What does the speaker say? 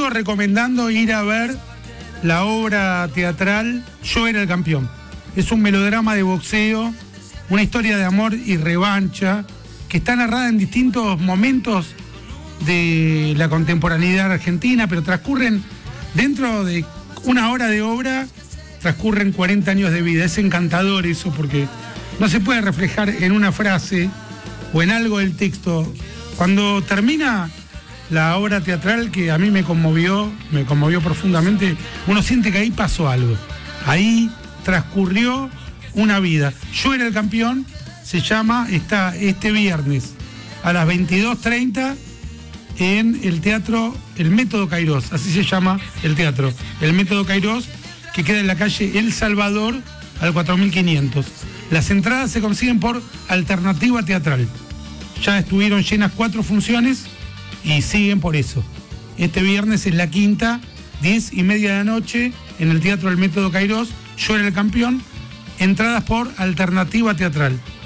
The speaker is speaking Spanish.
sigo recomendando ir a ver la obra teatral Yo era el campeón. Es un melodrama de boxeo, una historia de amor y revancha que está narrada en distintos momentos de la contemporaneidad argentina, pero transcurren dentro de una hora de obra, transcurren 40 años de vida. Es encantador eso porque no se puede reflejar en una frase o en algo del texto. Cuando termina la obra teatral, que a mí me conmovió profundamente, uno siente que ahí pasó algo. Ahí transcurrió una vida. Yo era el campeón, se llama, está este viernes a las 22:30 en el teatro El Método Cairós, así se llama el teatro, El Método Cairós, que queda en la calle El Salvador al 4500. Las entradas se consiguen por Alternativa Teatral. Ya estuvieron llenas 4 funciones y siguen por eso. Este viernes es la quinta, 10:30 de la noche, en el Teatro El Método Cairós, Yo era el campeón, entradas por Alternativa Teatral.